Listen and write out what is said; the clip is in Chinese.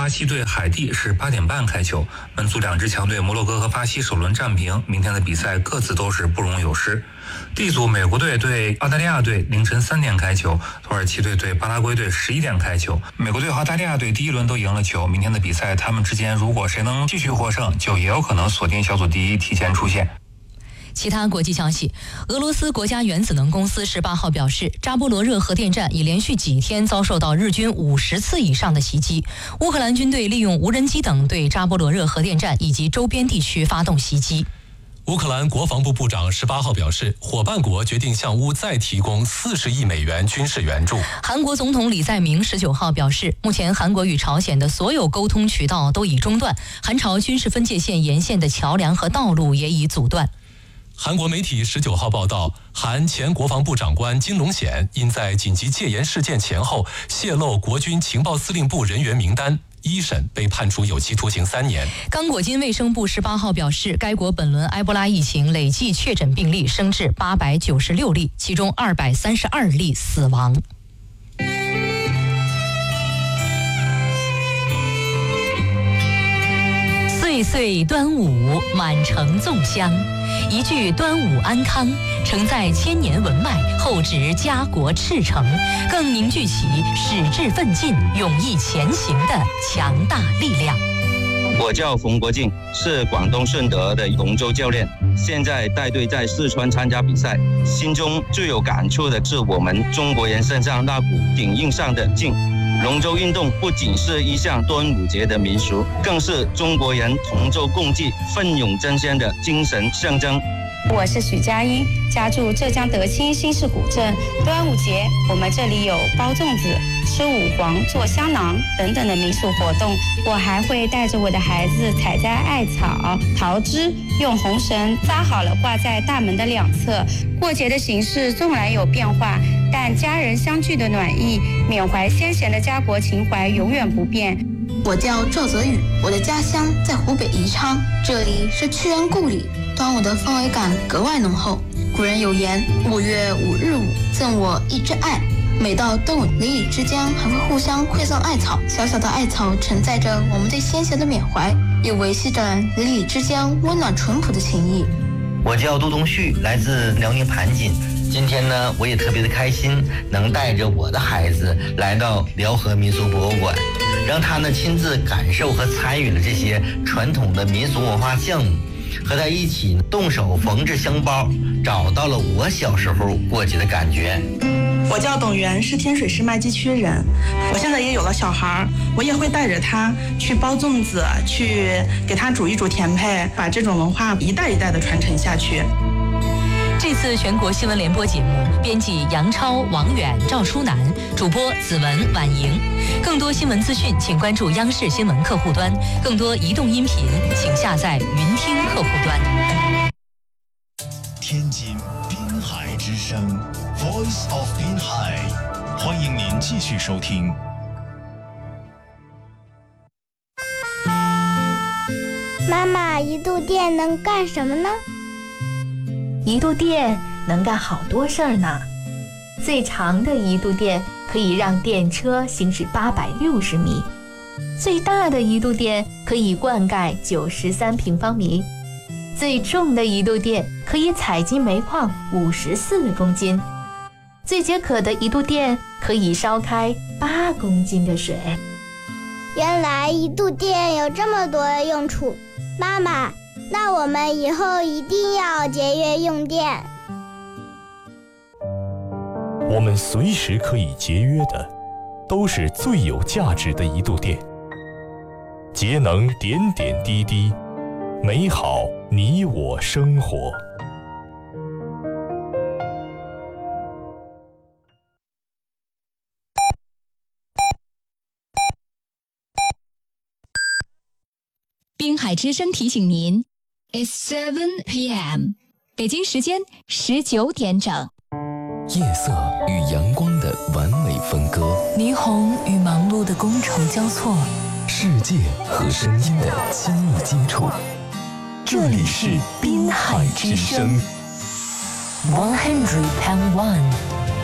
巴西对海地是8点半开球。本组2支强队摩洛哥和巴西首轮战平，明天的比赛各自都是不容有失。D 组美国队对澳大利亚队凌晨3点开球，土耳其队对巴拉圭队11点开球。美国队和澳大利亚队第一轮都赢了球，明天的比赛他们之间如果谁能继续获胜，就也有可能锁定小组第一，提前出线。 其他国际消息，俄罗斯国家原子能公司18号表示，扎波罗热核电站已连续几天遭受到日军50次以上的袭击。乌克兰军队利用无人机等对扎波罗热核电站以及周边地区发动袭击。 乌克兰国防部部长18号表示，伙伴国决定向乌再提供40亿美元军事援助。 韩国总统李在明19号表示，目前韩国与朝鲜的所有沟通渠道都已中断，韩朝军事分界线沿线的桥梁和道路也已阻断。 韩国媒体19号报道，韩前国防部长官金龙显因在紧急戒严事件前后泄露国军情报司令部人员名单，一审被判处有期徒刑3年。 刚果金卫生部18号表示，该国本轮埃博拉疫情累计确诊病例升至896例，其中232例死亡。岁岁端午，满城粽香。一句端午安康，承载千年文脉，厚植家国赤诚，更凝聚起矢志奋进、勇毅前行的强大力量。 我叫冯国敬，是广东顺德的龙舟教练，现在带队在四川参加比赛。心中最有感触的是我们中国人身上那股顶硬上的劲。龙舟运动不仅是一项端午节的民俗，更是中国人同舟共济、奋勇争先的精神象征。 我是许佳音，家住浙江德清新市古镇。端午节我们这里有包粽子、吃五黄、做香囊等等的民俗活动。我还会带着我的孩子采摘艾草、桃枝，用红绳扎好了挂在大门的两侧。过节的形式纵然有变化，但家人相聚的暖意、缅怀先贤的家国情怀永远不变。 我叫赵泽宇，我的家乡在湖北宜昌，这里是屈原故里，端午的氛围感格外浓厚。古人有言：“5月5日午，赠我一枝艾。”每到端午，邻里之间还会互相馈赠艾草。小小的艾草承载着我们对先贤的缅怀，也维系着邻里之间温暖淳朴的情谊。 我叫杜东旭，来自辽宁盘锦。今天呢，我也特别的开心，能带着我的孩子来到辽河民俗博物馆，让他呢亲自感受和参与了这些传统的民俗文化项目，和他一起动手缝制香包，找到了我小时候过节的感觉。 我叫董源，是天水市麦积区人。我现在也有了小孩，我也会带着他去包粽子，去给他煮一煮甜配，把这种文化一代一代的传承下去。 这次全国新闻联播节目，编辑杨超、王远、赵淑楠，主播子文、婉莹。更多新闻资讯，请关注央视新闻客户端；更多移动音频，请下载云听客户端。 天津滨海之声 Voice of 滨海，欢迎您继续收听。 妈妈，移动电能干什么呢？ 移动电能干好多事儿呢。最长的移动电可以让电车行驶860米，最大的移动电可以灌溉93平方米，最重的移动电可以采集煤矿54公斤，最解渴的移动电可以烧开8公斤的水。 原来移动电有这么多的用处，妈妈，那我们以后一定要节约用电。 我们随时可以节约的，都是最有价值的移度电。节能点点滴滴，美好你我生活。 滨海之声提醒您 ，It's 7 p.m. 北京时间19点整。 夜色与阳光的完美分割， 霓虹与忙碌的觥筹交错， 世界和声音的亲密接触。这里是滨海之声 100.1